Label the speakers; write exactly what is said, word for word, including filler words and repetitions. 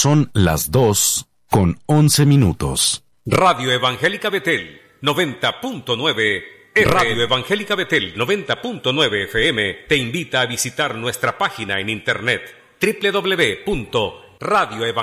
Speaker 1: Son las dos con once minutos.
Speaker 2: Radio Evangélica Betel, noventa punto nueve F M. Radio Evangélica Betel, noventa punto nueve F M, te invita a visitar nuestra página en internet doble u doble u doble u punto radio evangélica punto com.